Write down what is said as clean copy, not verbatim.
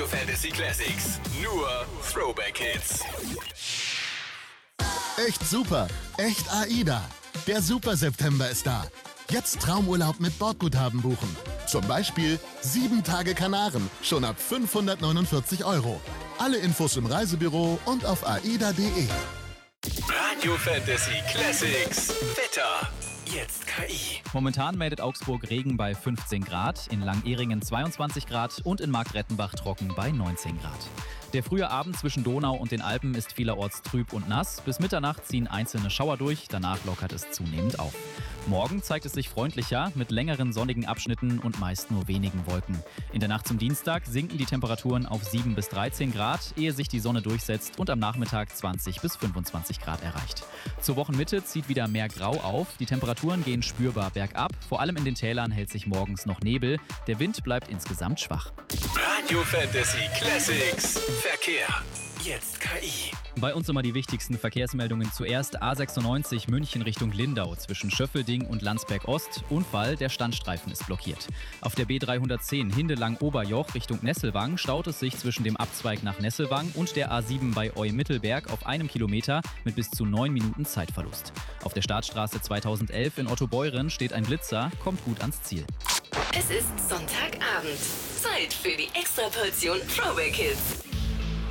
Fantasy Classics. Nur Throwback Hits. Echt super. Echt AIDA. Der Super September ist da. Jetzt Traumurlaub mit Bordguthaben buchen. Zum Beispiel 7 Tage Kanaren, schon ab 549 €. Alle Infos im Reisebüro und auf aida.de. Radio Fantasy Classics. Wetter. Jetzt KI. Momentan meldet Augsburg Regen bei 15 Grad, in Langehringen 22 Grad und in Markrettenbach trocken bei 19 Grad. Der frühe Abend zwischen Donau und den Alpen ist vielerorts trüb und nass. Bis Mitternacht ziehen einzelne Schauer durch, danach lockert es zunehmend auf. Morgen zeigt es sich freundlicher mit längeren sonnigen Abschnitten und meist nur wenigen Wolken. In der Nacht zum Dienstag sinken die Temperaturen auf 7 bis 13 Grad, ehe sich die Sonne durchsetzt und am Nachmittag 20 bis 25 Grad erreicht. Zur Wochenmitte zieht wieder mehr Grau auf, die Temperaturen gehen spürbar bergab, vor allem in den Tälern hält sich morgens noch Nebel, der Wind bleibt insgesamt schwach. Radio Fantasy Classics. Verkehr. Jetzt KI. Bei uns nochmal die wichtigsten Verkehrsmeldungen. Zuerst A96 München Richtung Lindau zwischen Schöffelding und Landsberg Ost. Unfall, der Standstreifen ist blockiert. Auf der B310 Hindelang-Oberjoch Richtung Nesselwang staut es sich zwischen dem Abzweig nach Nesselwang und der A7 bei Eu-Mittelberg auf 1 Kilometer mit bis zu 9 Minuten Zeitverlust. Auf der Startstraße 2011 in Ottobeuren steht ein Blitzer, kommt gut ans Ziel. Es ist Sonntagabend. Zeit für die Extraportion Throwback Hits.